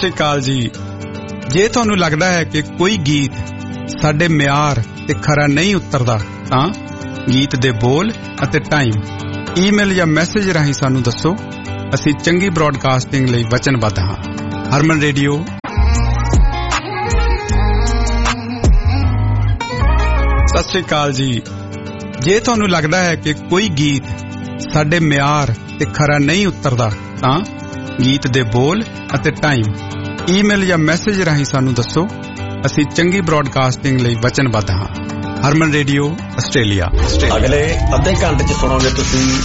ਸ਼੍ਰੀ ਅਕਾਲ ਜੀ। ਜੇ ਤੁਹਾਨੂੰ ਲੱਗਦਾ ਹੈ ਕਿ ਕੋਈ ਗੀਤ ਸਾਡੇ ਮਿਆਰ ਤੇ ਖਰਾ ਨਹੀਂ ਉਤਰਦਾ ਤਾਂ ਗੀਤ ਦੇ ਬੋਲ ਅਤੇ ਟਾਈਮ ਈਮੇਲ ਜਾਂ ਮੈਸੇਜ ਰਾਹੀਂ ਸਾਨੂੰ ਦੱਸੋ। ਅਸੀਂ ਚੰਗੀ ਬ੍ਰਾਡਕਾਸਟਿੰਗ ਲਈ ਵਚਨਬੱਧ ਹਾਂ। ਹਰਮਨ ਰੇਡੀਓ। ਸਤਿ ਸ਼੍ਰੀ ਅਕਾਲ ਜੀ। ਜੇ ਤੁਹਾਨੂੰ ਲੱਗਦਾ ਹੈ ਕਿ ਕੋਈ ਗੀਤ ਸਾਡੇ ਮਿਆਰ ਤੇ ਖਰਾ ਨਹੀਂ ਉਤਰਦਾ ਤਾਂ ਗੀਤ ਦੇ ਬੋਲ ਅਤੇ ਟਾਈਮ ਈਮੇਲ ਜਾਂ ਮੈਸੇਜ ਰਾਹੀਂ ਸਾਨੂੰ ਦੱਸੋ। ਅਸੀਂ ਚੰਗੀ ਬ੍ਰਾਡਕਾਸਟਿੰਗ ਲਈ ਵਚਨਬੱਧ ਹਾਂ। ਹਰਮਨ ਰੇਡੀਓ ਆਸਟ੍ਰੇਲੀਆ। ਅਗਲੇ ਅੱਧੇ ਘੰਟੇ 'ਚ ਸੁਣੋਗੇ ਤੁਸੀਂ